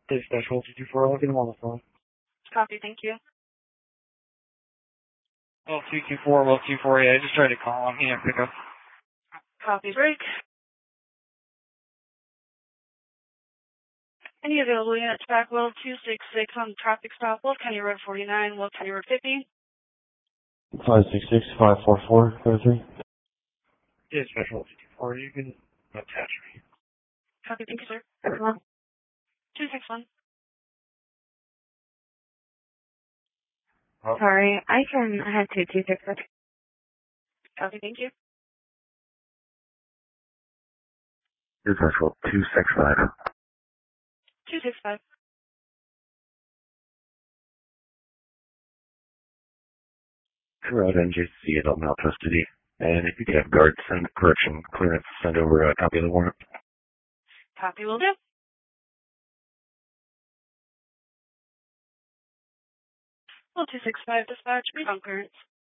This special 224, I'll get him on the phone. Copy, thank you. Well, 224, well, 248, I just tried to call him. He didn't pick up. Copy, break. Any available units back, Will 266 on traffic stop, Will County Road 49, Will County Road 50. 566-544-03. This special 224, you can attach me. Copy, thank you, sir. 261. Oh. Sorry, I have 226. Copy, thank you. This special 265. 265. Throughout NJC adult malcustody. And if you could have guards send correction clearance, send over a copy of the warrant. Copy, will do. Will 265 dispatch, read on clearance.